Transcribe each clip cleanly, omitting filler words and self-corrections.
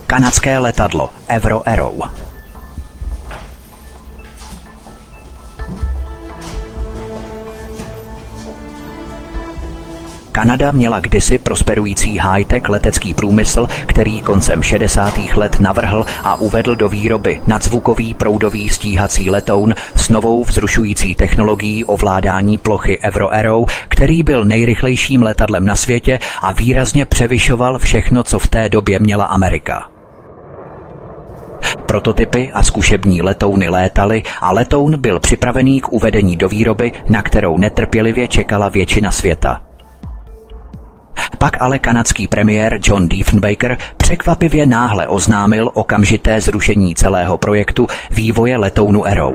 Kanadské letadlo Avro Arrow. Kanada měla kdysi prosperující high-tech letecký průmysl, který koncem 60. let navrhl a uvedl do výroby nadzvukový proudový stíhací letoun s novou vzrušující technologií ovládání plochy Avro Arrow, který byl nejrychlejším letadlem na světě a výrazně převyšoval všechno, co v té době měla Amerika. Prototypy a zkušební letouny létaly a letoun byl připravený k uvedení do výroby, na kterou netrpělivě čekala většina světa. Pak ale kanadský premiér John Diefenbaker překvapivě náhle oznámil okamžité zrušení celého projektu vývoje letounu Arrow.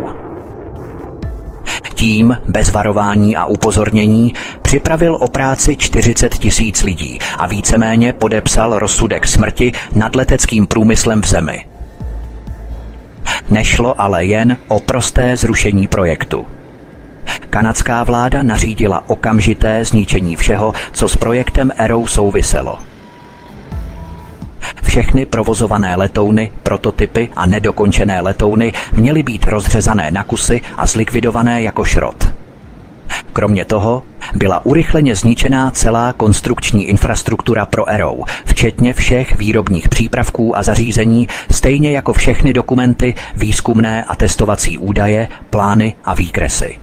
Tím, bez varování a upozornění, připravil o práci 40 000 lidí a víceméně podepsal rozsudek smrti nad leteckým průmyslem v zemi. Nešlo ale jen o prosté zrušení projektu. Kanadská vláda nařídila okamžité zničení všeho, co s projektem Arrow souviselo. Všechny provozované letouny, prototypy a nedokončené letouny měly být rozřezané na kusy a zlikvidované jako šrot. Kromě toho byla urychleně zničená celá konstrukční infrastruktura pro Arrow, včetně všech výrobních přípravků a zařízení, stejně jako všechny dokumenty, výzkumné a testovací údaje, plány a výkresy.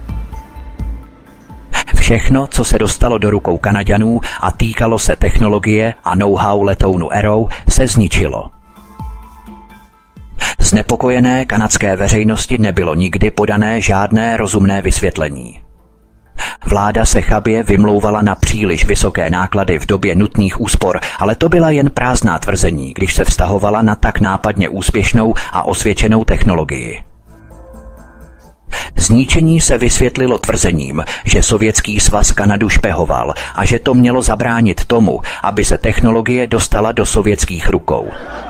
Všechno, co se dostalo do rukou Kanaďanů a týkalo se technologie a know-how letounu Arrow, se zničilo. Znepokojené kanadské veřejnosti nebylo nikdy podané žádné rozumné vysvětlení. Vláda se chabě vymlouvala na příliš vysoké náklady v době nutných úspor, ale to byla jen prázdná tvrzení, když se vztahovala na tak nápadně úspěšnou a osvědčenou technologii. Zničení se vysvětlilo tvrzením, že Sovětský svaz Kanadu špehoval a že to mělo zabránit tomu, aby se technologie dostala do sovětských rukou.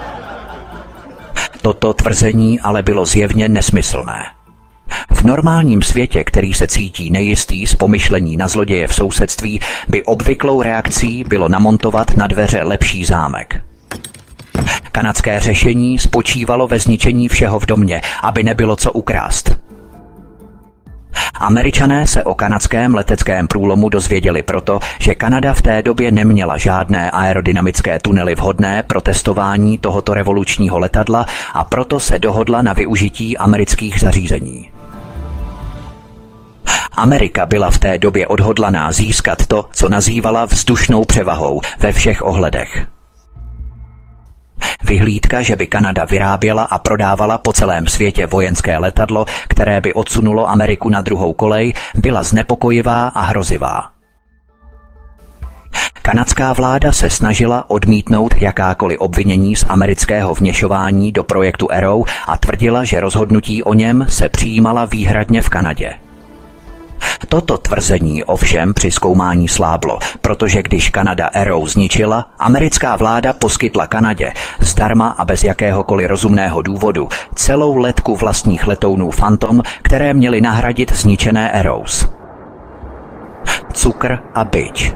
Toto tvrzení ale bylo zjevně nesmyslné. V normálním světě, který se cítí nejistý z pomyšlení na zloděje v sousedství, by obvyklou reakcí bylo namontovat na dveře lepší zámek. Kanadské řešení spočívalo ve zničení všeho v domě, aby nebylo co ukrást. Američané se o kanadském leteckém průlomu dozvěděli proto, že Kanada v té době neměla žádné aerodynamické tunely vhodné pro testování tohoto revolučního letadla a proto se dohodla na využití amerických zařízení. Amerika byla v té době odhodlaná získat to, co nazývala vzdušnou převahou ve všech ohledech. Vyhlídka, že by Kanada vyráběla a prodávala po celém světě vojenské letadlo, které by odsunulo Ameriku na druhou kolej, byla znepokojivá a hrozivá. Kanadská vláda se snažila odmítnout jakákoliv obvinění z amerického vměšování do projektu Arrow a tvrdila, že rozhodnutí o něm se přijímala výhradně v Kanadě. Toto tvrzení ovšem při zkoumání sláblo, protože když Kanada Arrow zničila, americká vláda poskytla Kanadě zdarma a bez jakéhokoliv rozumného důvodu celou letku vlastních letounů Phantom, které měly nahradit zničené Arrows. Cukr a bič.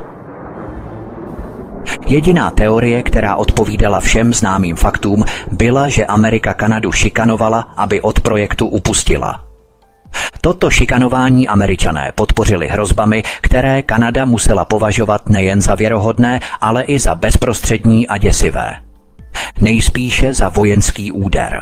Jediná teorie, která odpovídala všem známým faktům, byla, že Amerika Kanadu šikanovala, aby od projektu upustila. Toto šikanování Američané podpořili hrozbami, které Kanada musela považovat nejen za věrohodné, ale i za bezprostřední a děsivé. Nejspíše za vojenský úder.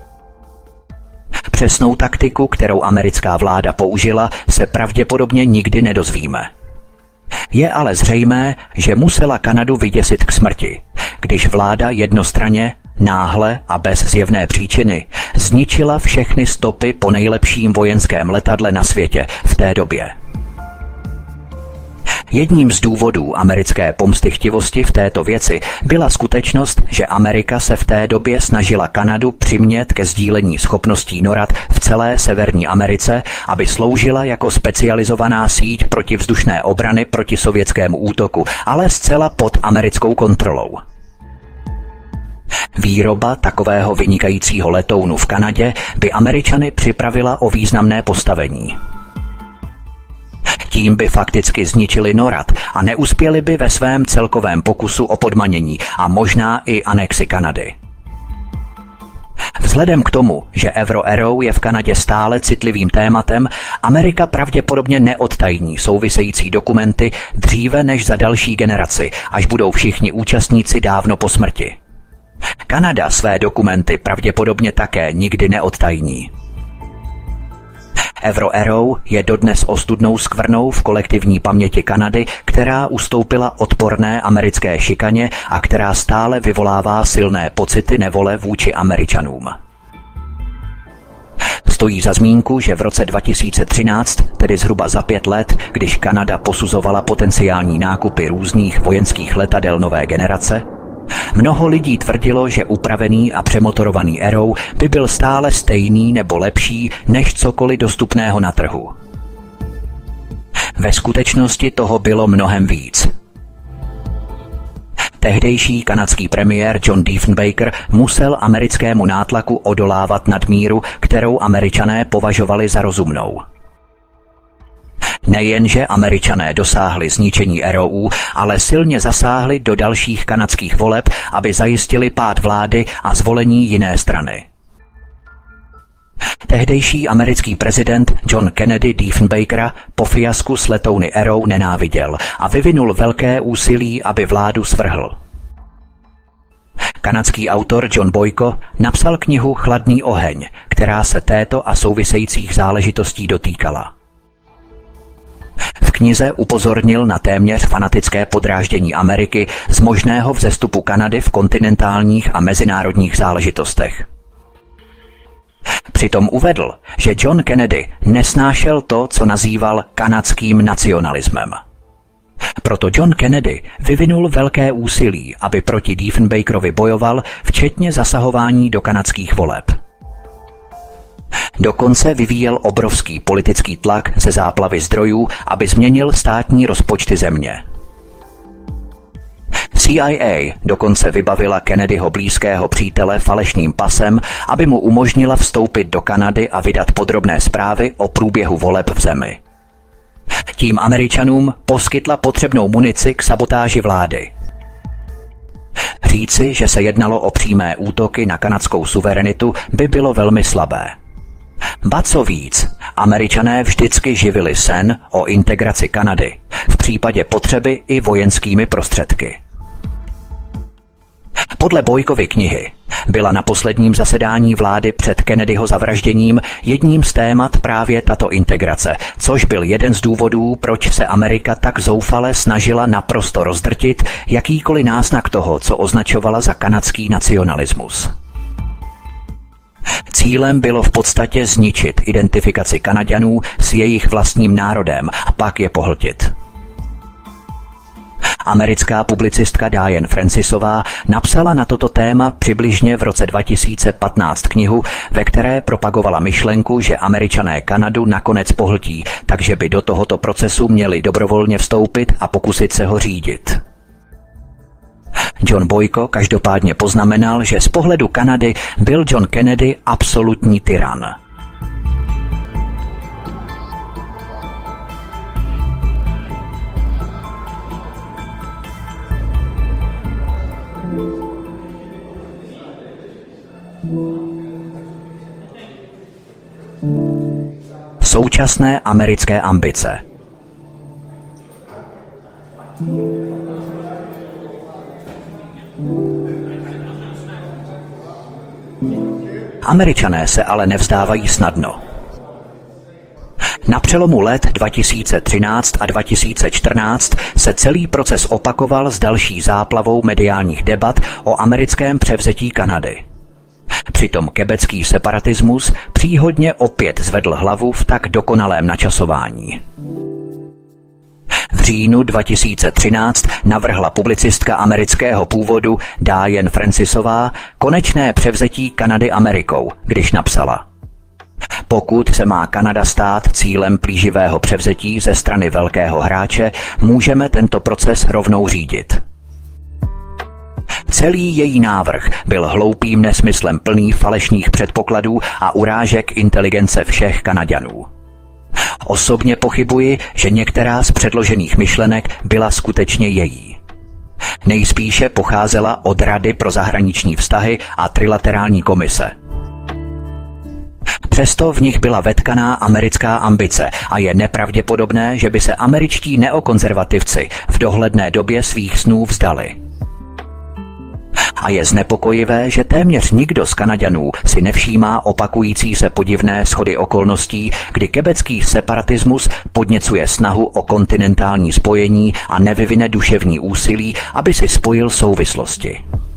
Přesnou taktiku, kterou americká vláda použila, se pravděpodobně nikdy nedozvíme. Je ale zřejmé, že musela Kanadu vyděsit k smrti, když vláda jednostranně, náhle a bez zjevné příčiny zničila všechny stopy po nejlepším vojenském letadle na světě v té době. Jedním z důvodů americké pomstychtivosti v této věci byla skutečnost, že Amerika se v té době snažila Kanadu přimět ke sdílení schopností NORAD v celé Severní Americe, aby sloužila jako specializovaná síť protivzdušné obrany proti sovětskému útoku, ale zcela pod americkou kontrolou. Výroba takového vynikajícího letounu v Kanadě by Američany připravila o významné postavení. Tím by fakticky zničili NORAD a neuspěli by ve svém celkovém pokusu o podmanění a možná i anexi Kanady. Vzhledem k tomu, že Avro Arrow je v Kanadě stále citlivým tématem, Amerika pravděpodobně neodtajní související dokumenty dříve než za další generaci, až budou všichni účastníci dávno po smrti. Kanada své dokumenty pravděpodobně také nikdy neodtajní. Avro Arrow je dodnes ostudnou skvrnou v kolektivní paměti Kanady, která ustoupila odporné americké šikaně a která stále vyvolává silné pocity nevole vůči Američanům. Stojí za zmínku, že v roce 2013, tedy zhruba za 5 let, když Kanada posuzovala potenciální nákupy různých vojenských letadel nové generace, mnoho lidí tvrdilo, že upravený a přemotorovaný Arrow by byl stále stejný nebo lepší než cokoliv dostupného na trhu. Ve skutečnosti toho bylo mnohem víc. Tehdejší kanadský premiér John Diefenbaker musel americkému nátlaku odolávat nadmíru, kterou Američané považovali za rozumnou. Nejenže Američané dosáhli zničení Arrow, ale silně zasáhli do dalších kanadských voleb, aby zajistili pád vlády a zvolení jiné strany. Tehdejší americký prezident John Kennedy Diefenbakera po fiasku s letouny Arrow nenáviděl a vyvinul velké úsilí, aby vládu svrhl. Kanadský autor John Boyko napsal knihu Chladný oheň, která se této a souvisejících záležitostí dotýkala. V knize upozornil na téměř fanatické podráždění Ameriky z možného vzestupu Kanady v kontinentálních a mezinárodních záležitostech. Přitom uvedl, že John Kennedy nesnášel to, co nazýval kanadským nacionalismem. Proto John Kennedy vyvinul velké úsilí, aby proti Diefenbakerovi bojoval, včetně zasahování do kanadských voleb. Dokonce vyvíjel obrovský politický tlak ze záplavy zdrojů, aby změnil státní rozpočty země. CIA dokonce vybavila Kennedyho blízkého přítele falešným pasem, aby mu umožnila vstoupit do Kanady a vydat podrobné zprávy o průběhu voleb v zemi. Tím Američanům poskytla potřebnou munici k sabotáži vlády. Říci, že se jednalo o přímé útoky na kanadskou suverenitu, by bylo velmi slabé. Ba co víc, Američané vždycky živili sen o integraci Kanady, v případě potřeby i vojenskými prostředky. Podle Boykovy knihy byla na posledním zasedání vlády před Kennedyho zavražděním jedním z témat právě tato integrace, což byl jeden z důvodů, proč se Amerika tak zoufale snažila naprosto rozdrtit jakýkoliv náznak toho, co označovala za kanadský nacionalismus. Cílem bylo v podstatě zničit identifikaci Kanaďanů s jejich vlastním národem a pak je pohltit. Americká publicistka Diane Francisová napsala na toto téma přibližně v roce 2015 knihu, ve které propagovala myšlenku, že Američané Kanadu nakonec pohltí, takže by do tohoto procesu měli dobrovolně vstoupit a pokusit se ho řídit. John Boyko každopádně poznamenal, že z pohledu Kanady byl John Kennedy absolutní tyran. Současné americké ambice. Američané se ale nevzdávají snadno. Na přelomu let 2013 a 2014 se celý proces opakoval s další záplavou mediálních debat o americkém převzetí Kanady. Přitom quebecký separatismus příhodně opět zvedl hlavu v tak dokonalém načasování. V říjnu 2013 navrhla publicistka amerického původu Diane Francisová konečné převzetí Kanady Amerikou, když napsala: pokud se má Kanada stát cílem plíživého převzetí ze strany velkého hráče, můžeme tento proces rovnou řídit. Celý její návrh byl hloupým nesmyslem plný falešných předpokladů a urážek inteligence všech Kanaďanů. Osobně pochybuji, že některá z předložených myšlenek byla skutečně její. Nejspíše pocházela od Rady pro zahraniční vztahy a trilaterální komise. Přesto v nich byla vetkaná americká ambice a je nepravděpodobné, že by se američtí neokonzervativci v dohledné době svých snů vzdali. A je znepokojivé, že téměř nikdo z Kanaďanů si nevšímá opakující se podivné shody okolností, kdy quebecký separatismus podněcuje snahu o kontinentální spojení a nevyvine duševní úsilí, aby si spojil souvislosti.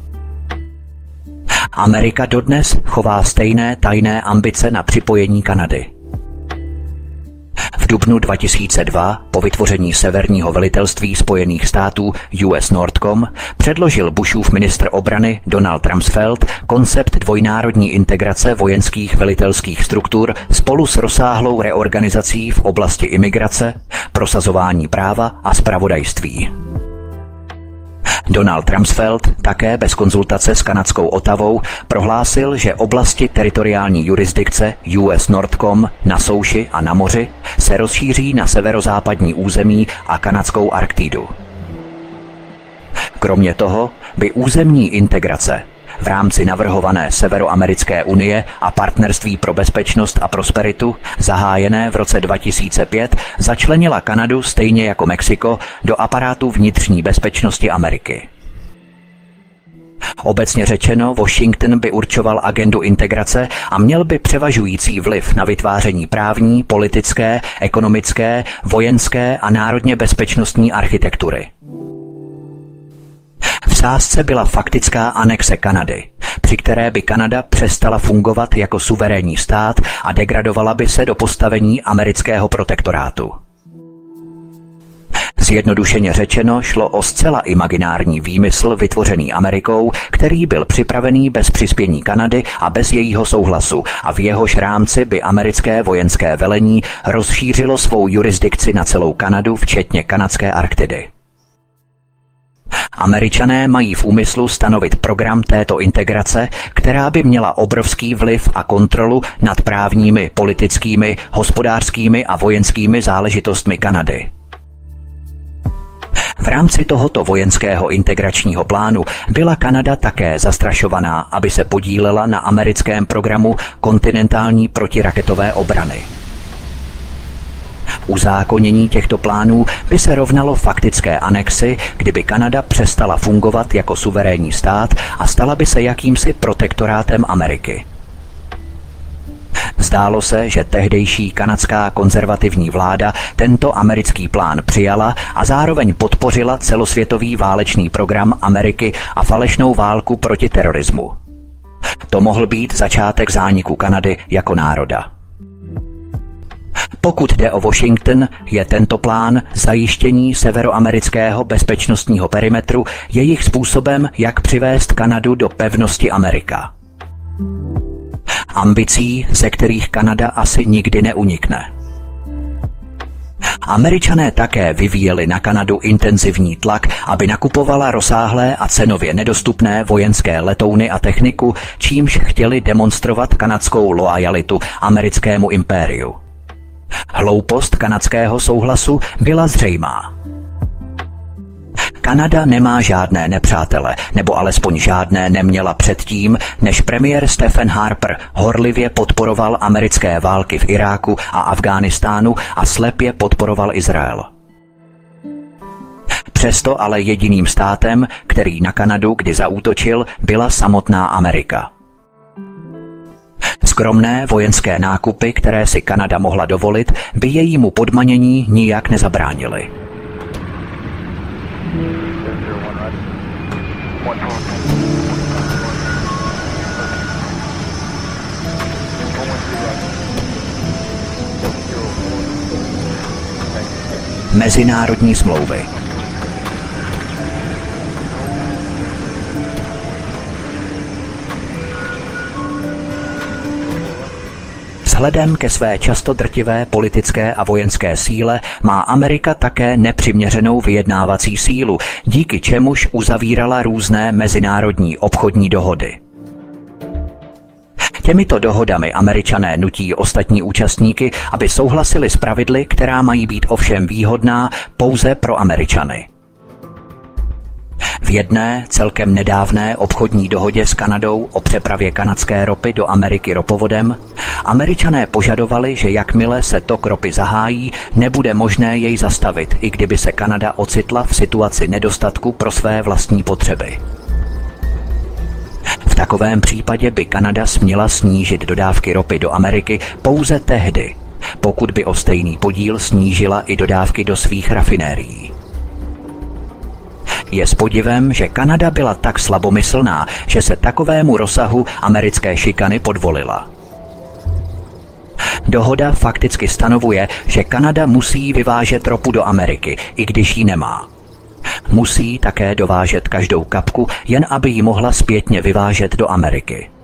Amerika dodnes chová stejné tajné ambice na připojení Kanady. V dubnu 2002 po vytvoření severního velitelství Spojených států US Nordcom předložil Bushův ministr obrany Donald Rumsfeld koncept dvojnárodní integrace vojenských velitelských struktur spolu s rozsáhlou reorganizací v oblasti imigrace, prosazování práva a zpravodajství. Donald Rumsfeld také bez konzultace s kanadskou Ottawou prohlásil, že oblasti teritoriální jurisdikce US Nordcom na souši a na moři se rozšíří na severozápadní území a kanadskou Arktidu. Kromě toho by územní integrace v rámci navrhované Severoamerické unie a partnerství pro bezpečnost a prosperitu, zahájené v roce 2005, začlenila Kanadu stejně jako Mexiko do aparátu vnitřní bezpečnosti Ameriky. Obecně řečeno, Washington by určoval agendu integrace a měl by převažující vliv na vytváření právní, politické, ekonomické, vojenské a národně bezpečnostní architektury. V sázce byla faktická anexe Kanady, při které by Kanada přestala fungovat jako suverénní stát a degradovala by se do postavení amerického protektorátu. Zjednodušeně řečeno šlo o zcela imaginární výmysl vytvořený Amerikou, který byl připravený bez přispění Kanady a bez jejího souhlasu a v jehož rámci by americké vojenské velení rozšířilo svou jurisdikci na celou Kanadu, včetně kanadské Arktidy. Američané mají v úmyslu stanovit program této integrace, která by měla obrovský vliv a kontrolu nad právními, politickými, hospodářskými a vojenskými záležitostmi Kanady. V rámci tohoto vojenského integračního plánu byla Kanada také zastrašovaná, aby se podílela na americkém programu kontinentální protiraketové obrany. Uzákonění těchto plánů by se rovnalo faktické anexi, kdyby Kanada přestala fungovat jako suverénní stát a stala by se jakýmsi protektorátem Ameriky. Zdálo se, že tehdejší kanadská konzervativní vláda tento americký plán přijala a zároveň podpořila celosvětový válečný program Ameriky a falešnou válku proti terorismu. To mohl být začátek zániku Kanady jako národa. Pokud jde o Washington, je tento plán zajištění severoamerického bezpečnostního perimetru jejich způsobem, jak přivést Kanadu do pevnosti Amerika. Ambicí, ze kterých Kanada asi nikdy neunikne. Američané také vyvíjeli na Kanadu intenzivní tlak, aby nakupovala rozsáhlé a cenově nedostupné vojenské letouny a techniku, čímž chtěli demonstrovat kanadskou loajalitu americkému impériu. Hloupost kanadského souhlasu byla zřejmá. Kanada nemá žádné nepřátele, nebo alespoň žádné neměla předtím, než premiér Stephen Harper horlivě podporoval americké války v Iráku a Afghánistánu a slepě podporoval Izrael. Přesto ale jediným státem, který na Kanadu kdy zaútočil, byla samotná Amerika. Skromné vojenské nákupy, které si Kanada mohla dovolit, by jejímu podmanění nijak nezabránily. Mezinárodní smlouvy. Vzhledem ke své často drtivé politické a vojenské síle má Amerika také nepřiměřenou vyjednávací sílu, díky čemuž uzavírala různé mezinárodní obchodní dohody. Těmito dohodami Američané nutí ostatní účastníky, aby souhlasili s pravidly, která mají být ovšem výhodná pouze pro Američany. V jedné celkem nedávné obchodní dohodě s Kanadou o přepravě kanadské ropy do Ameriky ropovodem Američané požadovali, že jakmile se tok ropy zahájí, nebude možné jej zastavit, i kdyby se Kanada ocitla v situaci nedostatku pro své vlastní potřeby. V takovém případě by Kanada směla snížit dodávky ropy do Ameriky pouze tehdy, pokud by o stejný podíl snížila i dodávky do svých rafinérií. Je s podivem, že Kanada byla tak slabomyslná, že se takovému rozsahu americké šikany podvolila. Dohoda fakticky stanovuje, že Kanada musí vyvážet ropu do Ameriky, i když ji nemá. Musí také dovážet každou kapku, jen aby ji mohla zpětně vyvážet do Ameriky.